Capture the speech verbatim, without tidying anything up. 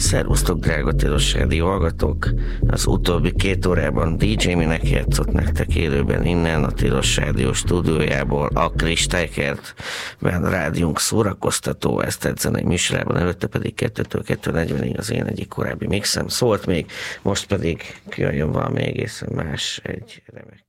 Szervusztok, drága Tilos Rádió hallgatók! Az utóbbi két órában dé dzsé Minek játszott nektek élőben innen a Tilos Rádió stúdiójából a Kristálykertben rádiónk szórakoztató esztelt műsorában, előtte pedig kettőtől kettő negyvenig az én egyik korábbi mixem szólt még, most pedig jön valami egészen más, egy remek